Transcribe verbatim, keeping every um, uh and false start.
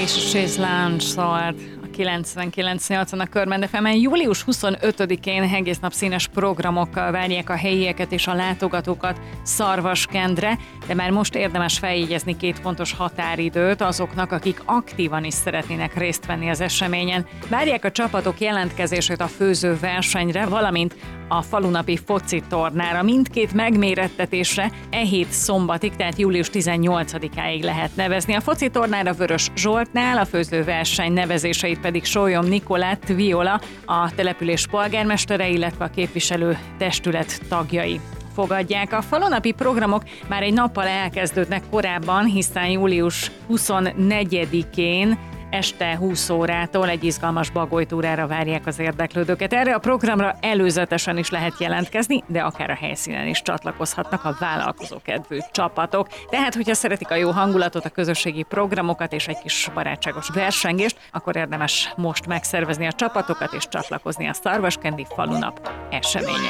és Chaise Lounge szólt a kilencvenkilenc nyolcon a Körmend ef emen. július huszonötödikén egész nap színes programokkal várják a helyieket és a látogatókat Szarvaskendre, de már most érdemes feljegyezni két fontos határidőt azoknak, akik aktívan is szeretnének részt venni az eseményen. Várják a csapatok jelentkezését a főző versenyre, valamint a falunapi foci tornára. Mindkét megmérettetésre e hét szombatig, tehát július tizennyolcadikáig lehet nevezni. A foci tornára Vörös Zsoltnál, a főzőverseny nevezéseit pedig Sólyom Nikolett Viola, a település polgármestere, illetve a képviselő testület tagjai fogadják. A falunapi programok már egy nappal elkezdődnek korábban, hiszen július huszonnegyedikén este húsz órától egy izgalmas bagolytúrára várják az érdeklődőket. Erre a programra előzetesen is lehet jelentkezni, de akár a helyszínen is csatlakozhatnak a vállalkozókedvű csapatok. Tehát, hogyha szeretik a jó hangulatot, a közösségi programokat és egy kis barátságos versengést, akkor érdemes most megszervezni a csapatokat és csatlakozni a Szarvaskendi Falunap eseményére.